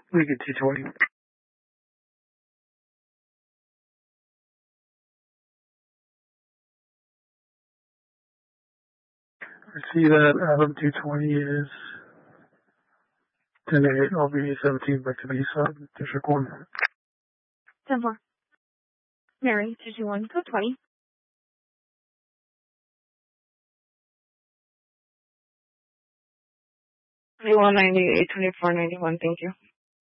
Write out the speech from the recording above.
We get 220. I see that Adam 220 is 10-8, LB 17 back to the east side, District 1. 10-4. Mary, 221, code 20. 2198, 2491, thank you.